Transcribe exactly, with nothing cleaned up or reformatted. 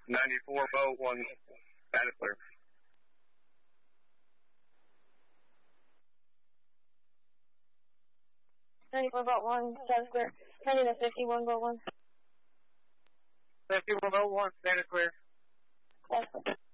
ninety-four volt one, status clear. ninety-four volt one, status clear. Heading to fifty-one volt one. fifty-one volt one, status clear. Status clear.